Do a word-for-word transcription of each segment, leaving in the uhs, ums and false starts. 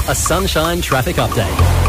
A Sunshine traffic update.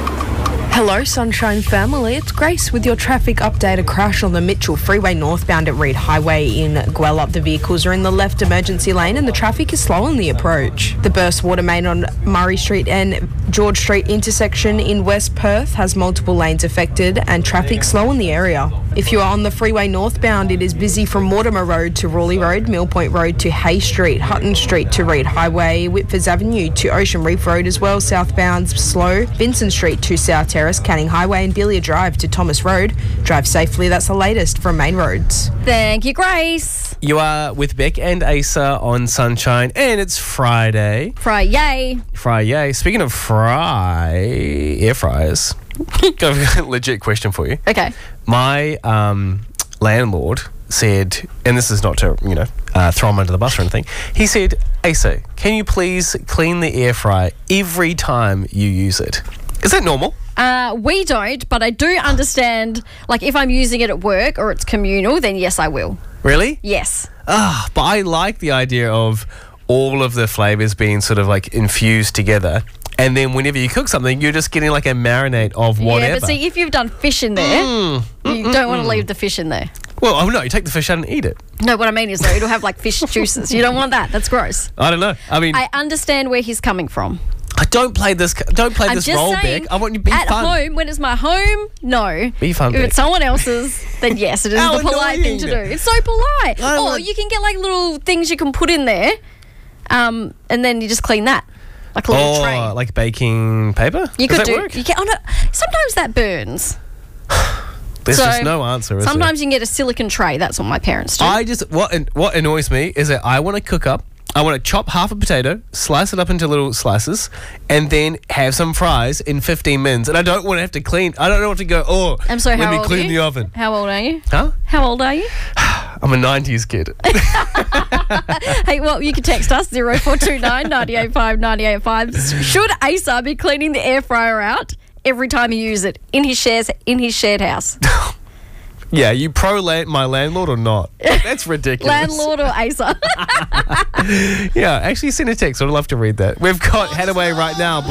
Hello, Sunshine family. It's Grace with your traffic update. A crash on the Mitchell Freeway northbound at Reed Highway in Gwelup. The vehicles are in the left emergency lane and the traffic is slow on the approach. The burst water main on Murray Street and George Street intersection in West Perth has multiple lanes affected and traffic slow in the area. If you are on the freeway northbound, it is busy from Mortimer Road to Rawley Road, Mill Point Road to Hay Street, Hutton Street to Reed Highway, Whitfords Avenue to Ocean Reef Road as well, southbound slow, Vincent Street to South Terrace, Canning Highway and Billia Drive to Thomas Road. Drive safely, that's the latest from Main Roads. Thank you, Grace. You are with Beck and Asa on Sunshine, and it's Friday. Friday. Friday. Speaking of fry, air fryers, got a legit question for you. Okay. My um, landlord said, and this is not to, you know, uh, throw him under the bus or anything, he said, Asa, can you please clean the air fryer every time you use it? Is that normal? Uh, we don't, but I do understand, like, if I'm using it at work or it's communal, then yes, I will. Really? Yes. Ah, but I like the idea of all of the flavours being sort of like infused together. And then whenever you cook something, you're just getting like a marinade of whatever. Yeah, but see, if you've done fish in there, Mm. you Mm, don't mm, want to mm. leave the fish in there. Well, oh no, you take the fish out and eat it. No, what I mean is, though, it'll have like fish juices. You don't want that. That's gross. I don't know. I mean, I, I understand where he's coming from. don't play this. Don't play I'm this just role, saying, Beck. I want you to be at fun. home, when it's my home, no. Be fun, If Beck. it's someone else's, then yes, it is How the polite thing to do. annoying. It's so polite. I Or want- you can get like little things you can put in there, um, and then you just clean that, like a little Or tray. like baking paper. You Does could that do. work? You can. Oh no, sometimes that burns. There's so just no answer. Is Sometimes there? you can get a silicone tray. That's what my parents do. I just what what annoys me is that I want to cook up. I want to chop half a potato, slice it up into little slices, and then have some fries in fifteen minutes. And I don't want to have to clean. I don't want to go. Oh, I'm sorry. let How me old clean are you? the oven. How old are you? Huh? How old are you? I'm a nineties kid. Hey, well, you can text us zero four two nine nine eight five nine eight five. Should Asa be cleaning the air fryer out every time he uses it in his shares in his shared house? Yeah, you pro land, my landlord or not? That's ridiculous. Landlord or Asa? Yeah, actually send a text. I'd love to read that. We've got Hadaway right now.